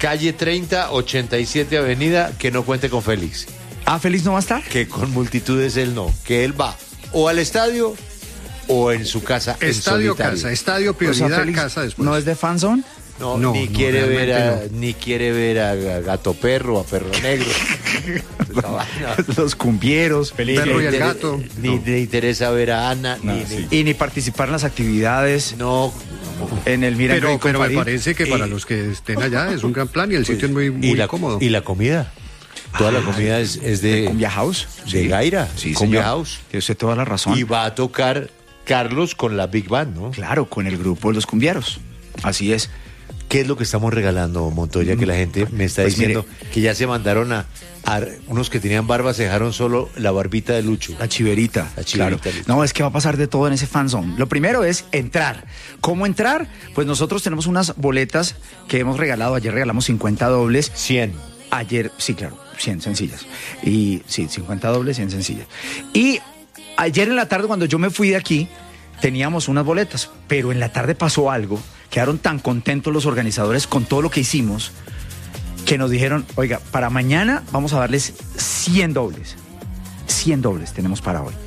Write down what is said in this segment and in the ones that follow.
calle 30, 87 Avenida, que no cuente con Félix. Ah, ¿Félix no va a estar? Que con multitudes él no. Que él va o al estadio o en su casa. Estadio, casa. Estadio, prioridad, O sea, Félix casa después. ¿no es de fan zone? No, No, ni no, quiere ver realmente ni quiere ver a Gato Perro, a Perro Negro. Los cumbieros. Perro y el gato. Ni le interesa ver a Ana, Y ni participar en las actividades no. en el Mira Pero me Farid. parece que para los que estén allá es un gran plan y el sitio es muy cómodo. Y la comida. Toda la comida es de Cumbia House. de Gaira, Sí, Cumbia señor. House. Tiene usted toda la razón. Y va a tocar Carlos con la Big Band, ¿no? Claro, con el grupo de los cumbieros. Así es. ¿Qué es lo que estamos regalando, Montoya? Que la gente me está Pues diciendo que ya se mandaron a unos que tenían barba, se dejaron solo la barbita de Lucho. La chiverita. La chiverita, Claro. listo. No, es que va a pasar de todo en ese fan zone. Lo primero es entrar. ¿Cómo entrar? Pues nosotros tenemos unas boletas que hemos regalado. Ayer regalamos 50 dobles. 100. Ayer, sí, claro, 100 sencillas. Y sí, 50 dobles, 100 sencillas. Y ayer en la tarde, cuando yo me fui de aquí, teníamos unas boletas, pero en la tarde pasó algo. Quedaron tan contentos los organizadores con todo lo que hicimos que nos dijeron, oiga, para mañana vamos a darles 100 dobles. 100 dobles tenemos para hoy.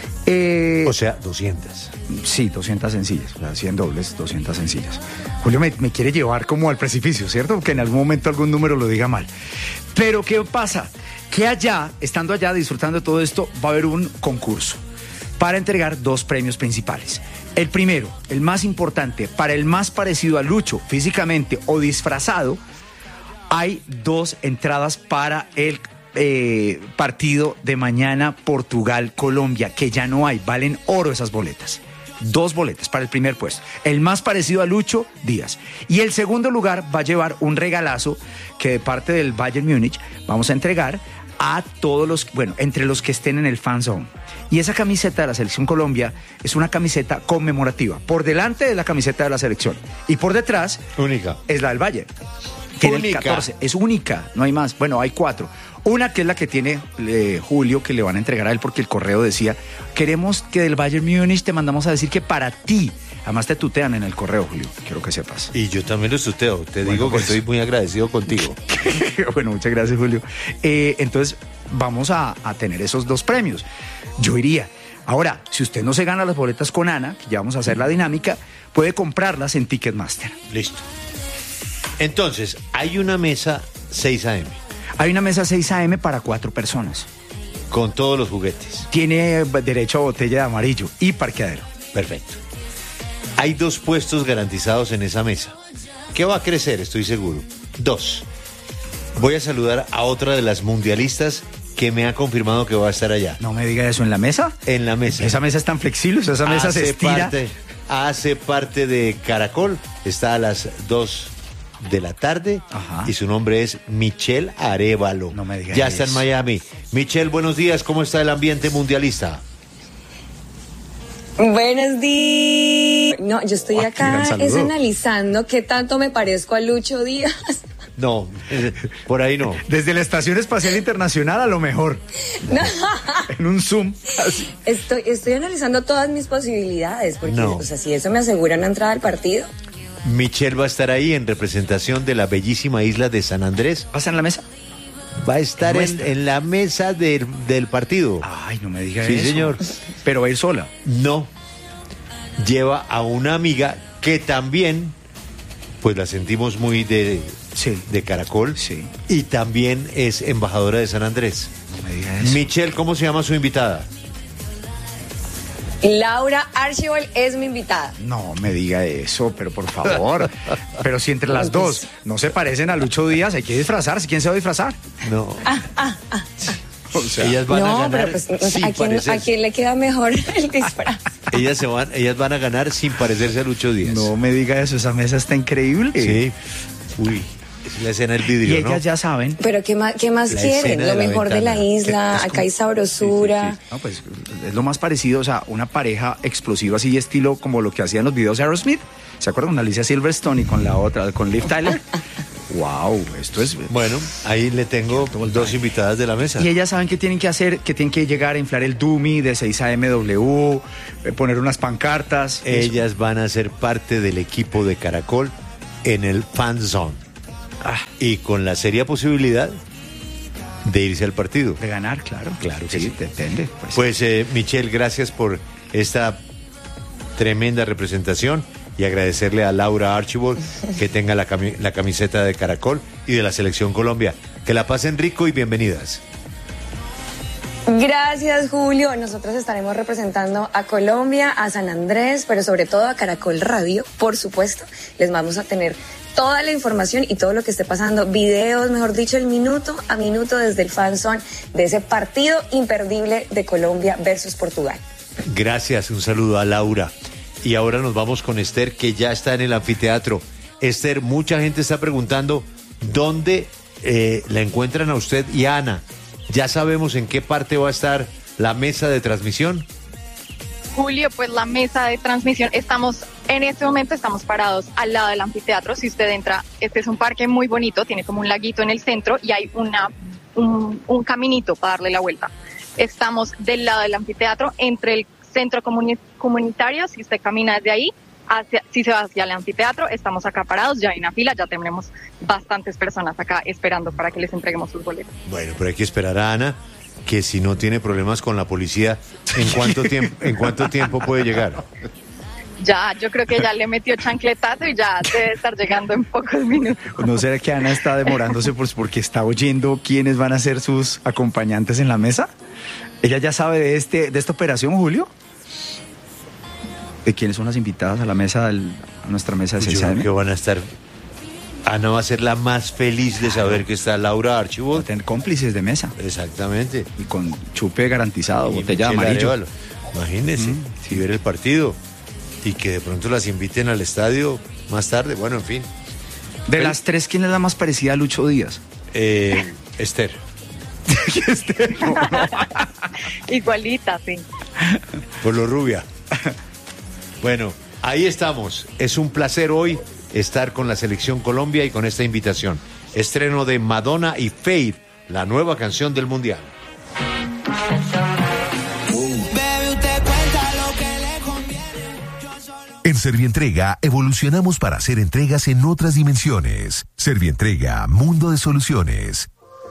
O sea, 200. Sí, 200 sencillas, o sea, 100 dobles, 200 sencillas. Julio me quiere llevar como al precipicio, ¿cierto? Que en algún momento algún número lo diga mal. Pero ¿qué pasa? Que allá, estando allá, disfrutando de todo esto, va a haber un concurso para entregar 2 premios principales. El primero, el más importante, para el más parecido a Lucho físicamente o disfrazado, hay 2 entradas para el partido de mañana Portugal-Colombia, que ya no hay, valen oro esas boletas. 2 boletas para el primer puesto. El más parecido a Lucho, Díaz. Y el segundo lugar va a llevar un regalazo que de parte del Bayern Múnich vamos a entregar a todos los, bueno, entre los que estén en el fan zone. Y esa camiseta de la Selección Colombia es una camiseta conmemorativa. Por delante de la camiseta de la selección y por detrás Única. es la del Bayern. Tiene el Única. 14, es única, no hay más. Bueno, hay 4. Una que es la que tiene Julio, que le van a entregar a él porque el correo decía, queremos que del Bayern Múnich te mandamos a decir que para ti. Además te tutean en el correo, Julio, quiero que sepas. Y yo también lo tuteo. Te Bueno, digo que pues. estoy muy agradecido contigo. Bueno, muchas gracias, Julio. Entonces, vamos a tener esos 2 premios. Yo iría. Ahora, si usted no se gana las boletas con Ana, que ya vamos a hacer la dinámica, puede comprarlas en Ticketmaster. Listo. Entonces, hay una mesa 6 AM Hay una mesa 6 AM para 4 personas. con todos los juguetes. Tiene derecho a botella de amarillo y parqueadero. Perfecto. Hay 2 puestos garantizados en esa mesa. ¿Qué va a crecer? Estoy seguro. 2. Voy a saludar a otra de las mundialistas que me ha confirmado que va a estar allá. No me diga eso en la mesa. En la mesa. Esa mesa es tan flexible, esa mesa se estira. Hace parte de Caracol. Está a las 2 de la tarde. Ajá. Y su nombre es Michelle Arévalo. No me diga Ya está en eso. Miami. Michelle, buenos días. ¿Cómo está el ambiente mundialista? Buenos días. No, yo estoy Qué acá gran saludo. es analizando qué tanto me parezco a Lucho Díaz. No, por ahí no. Desde la Estación Espacial Internacional a lo mejor. En un Zoom. Así. Estoy analizando todas mis posibilidades, porque No. o sea, si eso me asegura una entrada al partido. Michelle va a estar ahí en representación de la bellísima isla de San Andrés. ¿Pasa en la mesa? Va a estar Muestra. en la mesa del partido. Ay, no me diga Sí, eso. señor. Pero va a ir sola. No. Lleva a una amiga que también, pues la sentimos muy de Caracol. Sí. Y también es embajadora de San Andrés. No me diga eso. Michelle, ¿cómo se llama su invitada? Laura Archibald es mi invitada. No me diga eso, pero por favor. Pero si entre las 2 no se parecen a Lucho Díaz, hay que disfrazarse. ¿Quién se va a disfrazar? No. O sea, Ellas van a No, ganar pero pues, o sea, sin ¿a parecerse. quién le queda mejor el disfraz? Ellas van a ganar sin parecerse a Lucho Díaz. no me diga eso, esa mesa está increíble. Sí. Uy, es la escena del Y vidrio, ellas ¿no? ya saben. Pero ¿qué más La quieren? escena de Lo la mejor de la ventana. isla, Es acá como- hay sabrosura. Sí. No, pues es lo más parecido, o sea, una pareja explosiva así estilo como lo que hacían los videos de Aerosmith. ¿Se acuerdan? Con Alicia Silverstone y con la otra, con Liv Tyler. Wow, esto es... Bueno, ahí le tengo 2 invitadas de la mesa. Y ellas saben qué tienen que hacer, que tienen que llegar a inflar el dummy de 6 AMW, poner unas pancartas. Ellas van a ser parte del equipo de Caracol en el Fan Zone. y con la seria posibilidad de irse al partido. De ganar, claro. Claro que sí. Depende. Pues Michelle, gracias por esta tremenda representación y agradecerle a Laura Archibald que tenga la camiseta de Caracol y de la Selección Colombia. Que la pasen rico y bienvenidas. Gracias, Julio. Nosotros estaremos representando a Colombia, a San Andrés, pero sobre todo a Caracol Radio, por supuesto. Les vamos a tener toda la información y todo lo que esté pasando, videos, mejor dicho, el minuto a minuto desde el fanzone de ese partido imperdible de Colombia versus Portugal. Gracias, un saludo a Laura. Y ahora nos vamos con Esther, que ya está en el anfiteatro. Esther, mucha gente está preguntando dónde la encuentran a usted y a Ana. ¿Ya sabemos en qué parte va a estar la mesa de transmisión? Julio, pues la mesa de transmisión, en este momento estamos parados al lado del anfiteatro. Si usted entra, este es un parque muy bonito, tiene como un laguito en el centro y hay un caminito para darle la vuelta. Estamos del lado del anfiteatro, entre el centro comunitario. Si usted camina desde ahí, si se va hacia el anfiteatro, estamos acá parados, ya hay una fila, ya tenemos bastantes personas acá esperando para que les entreguemos sus boletos. Bueno, pero hay que esperar a Ana, que si no tiene problemas con la policía, ¿en cuánto tiempo puede llegar? Ya, yo creo que ya le metió chancletazo y ya debe estar llegando en pocos minutos. ¿No será que Ana está demorándose porque está oyendo quiénes van a ser sus acompañantes en la mesa? ¿Ella ya sabe de esta operación, Julio? ¿De quiénes son las invitadas a la mesa, a nuestra mesa de 6 Yo creo que van a estar... Ana va a ser la más feliz de saber que está Laura Archibald. Va a tener cómplices de mesa. Exactamente. Y con chupe garantizado, y botella de amarillo. Arevalo. Imagínense, si ver el partido y que de pronto las inviten al estadio más tarde. Bueno, en fin. De las tres, ¿quién es la más parecida a Lucho Díaz? Esther. Esther, no. Igualita, sí. Por lo rubia. Bueno, ahí estamos. Es un placer hoy estar con la Selección Colombia y con esta invitación. Estreno de Madonna y Faith, la nueva canción del Mundial. En Servientrega evolucionamos para hacer entregas en otras dimensiones. Servientrega, mundo de soluciones.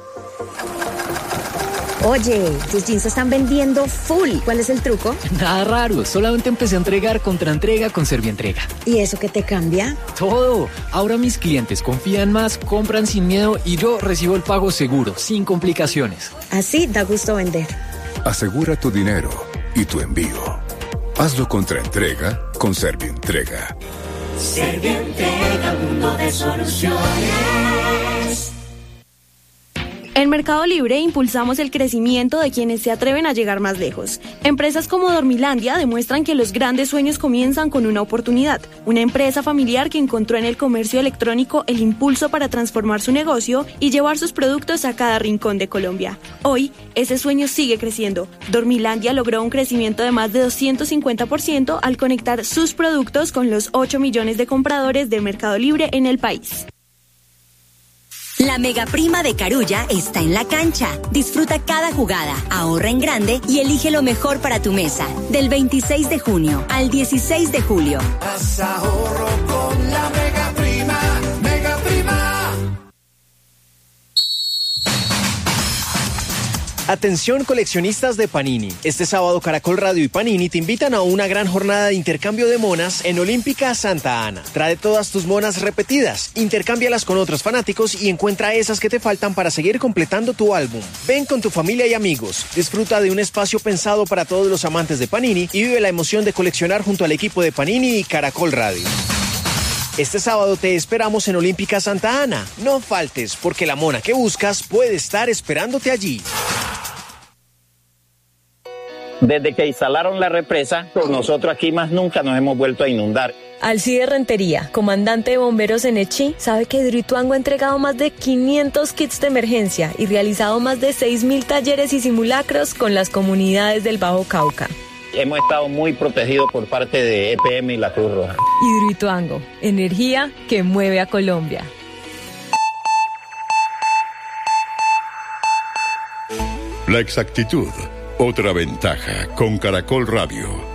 Oye, tus jeans se están vendiendo full. ¿Cuál es el truco? Nada raro, solamente empecé a entregar contra entrega con Servientrega. ¿Y eso qué te cambia? Todo. Ahora mis clientes confían más, compran sin miedo y yo recibo el pago seguro, sin complicaciones. Así da gusto vender. Asegura tu dinero y tu envío. Hazlo contra entrega con Servientrega. Servientrega, mundo de soluciones. En Mercado Libre impulsamos el crecimiento de quienes se atreven a llegar más lejos. Empresas como Dormilandia demuestran que los grandes sueños comienzan con una oportunidad. Una empresa familiar que encontró en el comercio electrónico el impulso para transformar su negocio y llevar sus productos a cada rincón de Colombia. Hoy, ese sueño sigue creciendo. Dormilandia logró un crecimiento de más de 250% al conectar sus productos con los 8 millones de compradores de Mercado Libre en el país. La mega prima de Carulla está en la cancha. Disfruta cada jugada, ahorra en grande y elige lo mejor para tu mesa. Del 26 de junio al 16 de julio. Haz ahorro con la mega prima, mega prima. Atención coleccionistas de Panini. Este sábado Caracol Radio y Panini te invitan a una gran jornada de intercambio de monas en Olímpica Santa Ana. Trae todas tus monas repetidas, intercámbialas con otros fanáticos y encuentra esas que te faltan para seguir completando tu álbum. Ven con tu familia y amigos, disfruta de un espacio pensado para todos los amantes de Panini y vive la emoción de coleccionar junto al equipo de Panini y Caracol Radio. Este sábado te esperamos en Olímpica Santa Ana. No faltes, porque la mona que buscas puede estar esperándote allí. Desde que instalaron la represa, nosotros aquí más nunca nos hemos vuelto a inundar. Alcide Rentería, comandante de bomberos en Echí, sabe que Hidroituango ha entregado más de 500 kits de emergencia y realizado más de 6.000 talleres y simulacros con las comunidades del Bajo Cauca. Hemos estado muy protegidos por parte de EPM y la Cruz Roja. Hidroituango, energía que mueve a Colombia. La exactitud, otra ventaja con Caracol Radio.